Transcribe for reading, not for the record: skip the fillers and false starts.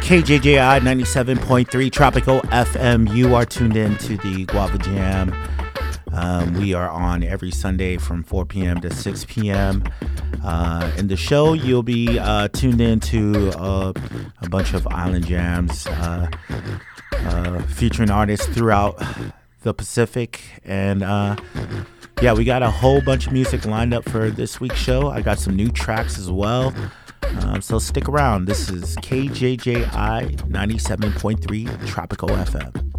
KJJI 97.3 Tropical FM. You are tuned in to the Guava Jam. We are on every Sunday from 4 p.m. to 6 p.m. In the show, you'll be tuned in to a bunch of island jams featuring artists throughout the Pacific. And yeah, we got a whole bunch of music lined up for this week's show. I got some new tracks as well. So stick around. This is KJJI 97.3 Tropical FM.